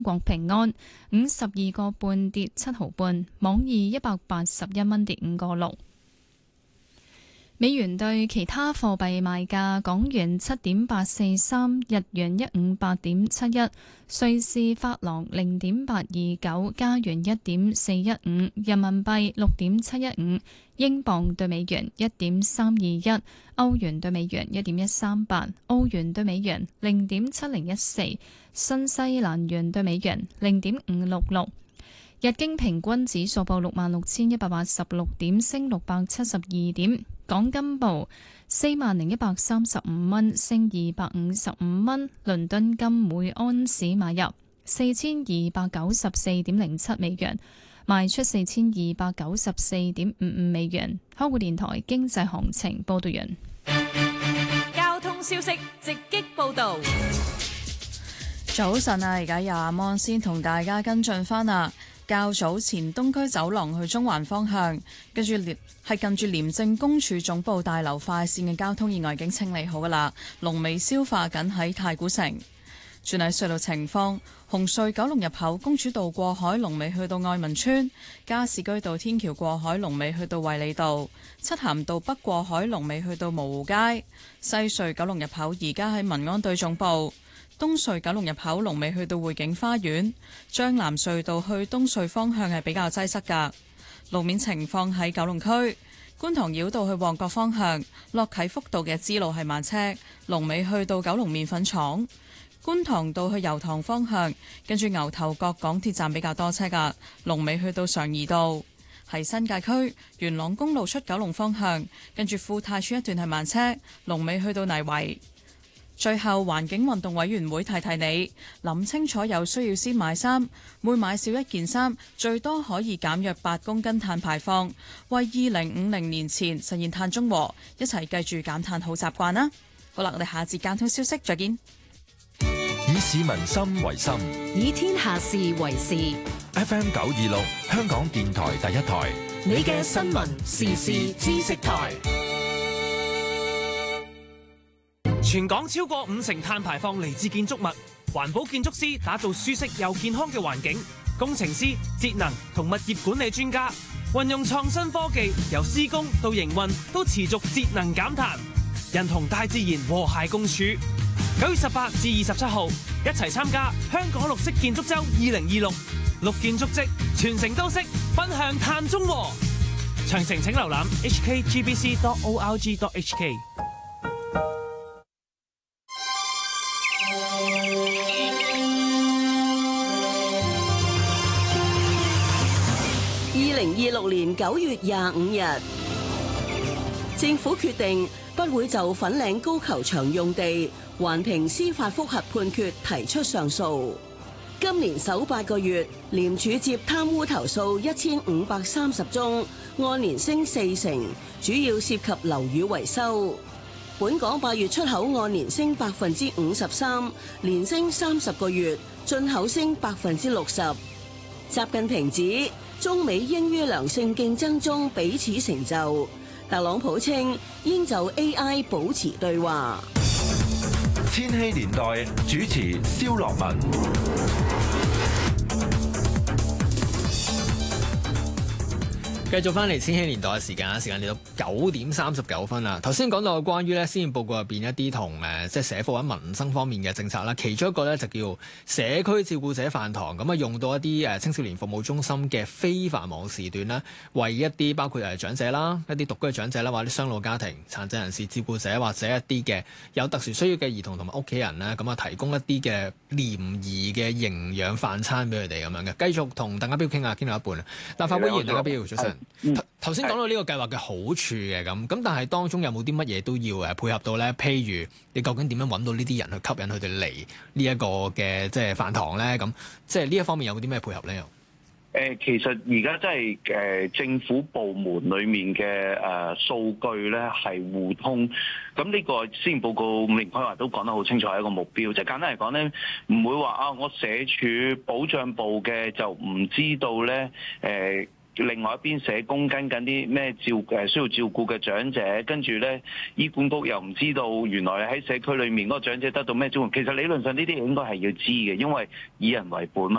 國平安52個半跌7毫半，網易181蚊跌5個6。美元對其他貨幣賣價：港元7.843，日元158.71，瑞士法郎0.829，加元1.415，人民幣6.715，英鎊對美元1.321，歐元對美元1.138，澳元對美元0.7014，新西蘭元對美元0.566。日經平均指數報66,186點，升672點。港金報40,135蚊，升255蚊。倫敦金每安士買入4294.07美元，賣出4294.55美元。香港電台經濟行情報道完。 交通消息直擊報道。 早晨啊，而家由阿芒先同大家跟進返啊。較早前東區走廊去中環方向，近住廉政公署總部大樓快線嘅交通意外已經清理好㗎喇，龍尾消化緊喺太古城。轉喺隧道情況，紅隧九龍入口公主道過海龍尾去到愛民村，加士居道天橋過海龍尾去到衛理道，漆咸道北過海龍尾去到蕪湖街。西隧九龍入口而家喺民安隊總部。東隧九龍入口龍尾去到匯景花園，將南隧道去東隧方向係比較擠塞㗎。路面情況喺九龍區，觀塘繞道去旺角方向，落啟福道嘅支路係慢車，龍尾去到九龍麵粉廠。觀塘道去油塘方向，跟住牛頭角港鐵站比較多車㗎，龍尾去到常怡道。喺新界區，元朗公路出九龍方向，跟住富泰邨一段係慢車，龍尾去到泥圍。最後，環境運動委員會提提你，諗清楚有需要先買衫，每買少一件衫，最多可以減約8公斤碳排放，為2050年前實現碳中和，一齊記住減碳好習慣啦！好啦，我哋下節交通消息再見。 以市民心為心， 以天下事為事。 FM 926，香港電台第一台， 你嘅新聞時事知識台。 全港超過50%碳排放嚟自建築物，環保建築師打造舒適又健康嘅環境，工程師、節能同物業管理專家運用創新科技，由施工到營運都持續節能減碳，人同大自然和諧共處。9月18至27號，一齊參加香港綠色建築周2026，綠建築跡，全城都識，奔向碳中和。詳情請瀏覽 hkgbc.org.hk。 2026年9月25日，政府決定不會就粉嶺高球場用地環評司法覆核判決提出上訴。今年首8個月，廉署接貪污投訴1530宗，按年升4成，主要涉及樓宇維修。本港8月出口按年升53%，連升30個月，進口升60%。習近平指中美應於良性競爭中彼此成就。特朗普稱應就 AI 保持對話。 千禧年代主持蕭樂文。 繼續翻嚟千禧年代嘅時間嚟到9點39分啦。頭先講到關於咧施政報告入邊一啲同即係社福或者民生方面嘅政策啦，其中一個咧就叫社區照顧者飯堂，咁啊用到一啲青少年服務中心嘅非繁忙時段啦，為一啲包括長者啦、一啲獨居嘅長者啦，或者雙老家庭、殘疾人士照顧者或者一啲嘅有特殊需要嘅兒童同埋屋企人咧，咁啊提供一啲嘅廉宜嘅營養飯餐俾佢哋咁樣嘅。繼續同鄧家彪傾到一半啊，立法會議員鄧家彪早晨。頭先講到呢個計劃嘅好處嘅咁，但係當中有冇啲乜嘢都要配合到呢？譬如你究竟點樣揾到呢啲人去吸引佢哋嚟呢一個嘅即係飯堂呢？咁即係呢一方面有冇啲咩配合呢？ 其實而家真係政府部門裡面嘅數據咧係互通，咁呢個施政報告5年規劃都講得好清楚係一個目標。即係簡單嚟講咧，唔會話我社署保障部嘅就唔知道咧另外一邊社工跟緊啲咩需要照顧嘅長者，跟住咧醫管局又唔知道原來喺社區裏面嗰個長者得到咩支援。其實理論上呢啲應該係要知嘅，因為以人為本嘛。